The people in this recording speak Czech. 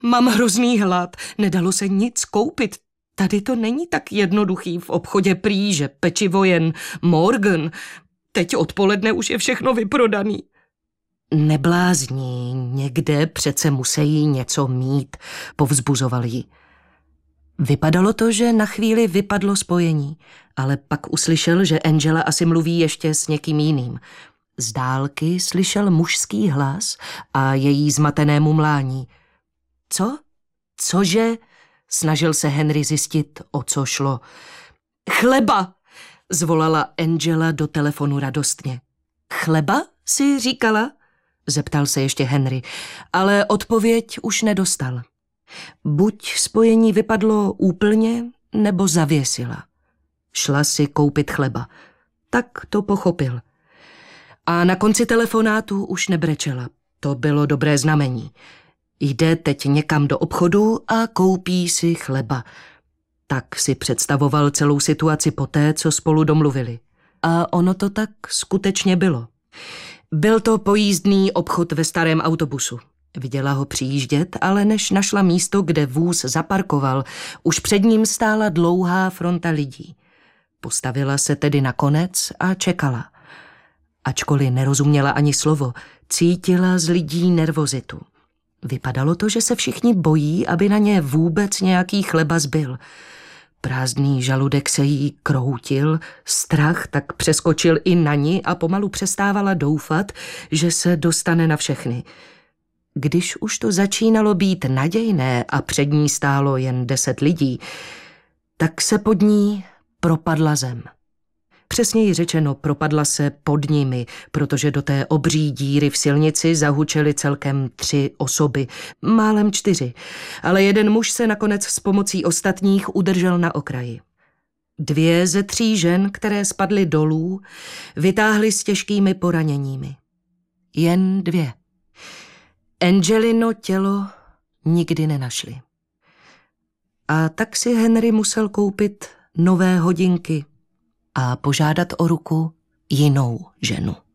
Mám hrozný hlad, nedalo se nic koupit. Tady to není tak jednoduchý, v obchodě prý, že pečivo jen Morgan. Teď odpoledne už je všechno vyprodaný. Neblázní, někde přece musí něco mít, povzbuzoval ji. Vypadalo to, že na chvíli vypadlo spojení, ale pak uslyšel, že Angela asi mluví ještě s někým jiným. Z dálky slyšel mužský hlas a její zmatené mumlání. Co? Cože? Snažil se Henry zjistit, o co šlo. Chleba! Zvolala Angela do telefonu radostně. Chleba, si říkala? Zeptal se ještě Henry, ale odpověď už nedostal. Buď spojení vypadlo úplně, nebo zavěsila. Šla si koupit chleba. Tak to pochopil. A na konci telefonátu už nebrečela. To bylo dobré znamení. Jde teď někam do obchodu a koupí si chleba. Tak si představoval celou situaci poté, co spolu domluvili. A ono to tak skutečně bylo. Byl to pojízdný obchod ve starém autobusu. Viděla ho přijíždět, ale než našla místo, kde vůz zaparkoval, už před ním stála dlouhá fronta lidí. Postavila se tedy na konec a čekala. Ačkoliv nerozuměla ani slovo, cítila z lidí nervozitu. Vypadalo to, že se všichni bojí, aby na ně vůbec nějaký chleba zbyl. Prázdný žaludek se jí kroutil, strach tak přeskočil i na ni a pomalu přestávala doufat, že se dostane na všechny. Když už to začínalo být nadějné a před ní stálo jen 10 lidí, tak se pod ní propadla zem. Přesněji řečeno, propadla se pod nimi, protože do té obří díry v silnici zahučely celkem 3 osoby, málem 4, ale jeden muž se nakonec s pomocí ostatních udržel na okraji. 2 ze 3 žen, které spadly dolů, vytáhly s těžkými poraněními. Jen 2. Angelino tělo nikdy nenašli. A tak si Henry musel koupit nové hodinky a požádat o ruku jinou ženu.